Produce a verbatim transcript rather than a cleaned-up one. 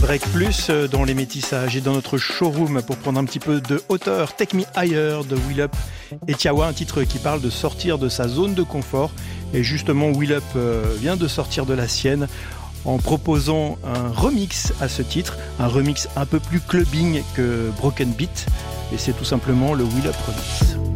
Break Plus dans les métissages et dans notre showroom pour prendre un petit peu de hauteur. Take Me Higher de Will Up et Tiawa, un titre qui parle de sortir de sa zone de confort. Et justement, Will Up vient de sortir de la sienne en proposant un remix à ce titre, un remix un peu plus clubbing que Broken Beat. Et c'est tout simplement le Will Up Remix.